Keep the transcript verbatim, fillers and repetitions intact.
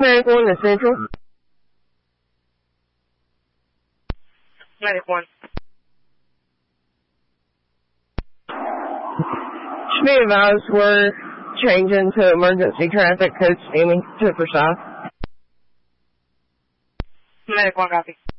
Medical in the Central. Medic one. Should be advised we're changing to emergency traffic code steaming to Forsyth. Medic one copy.